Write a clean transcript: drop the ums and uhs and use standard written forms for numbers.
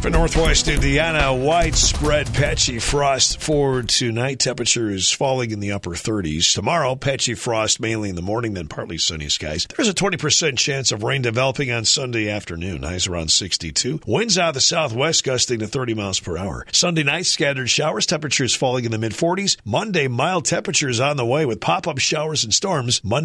For northwest Indiana, widespread patchy frost for tonight. Temperatures falling in the upper 30s. Tomorrow, patchy frost mainly in the morning, then partly sunny skies. There's a 20% chance of rain developing on Sunday afternoon. Highs around 62. Winds out of the southwest gusting to 30 miles per hour. Sunday night, scattered showers. Temperatures falling in the mid-40s. Monday, mild temperatures on the way with pop-up showers and storms. Monday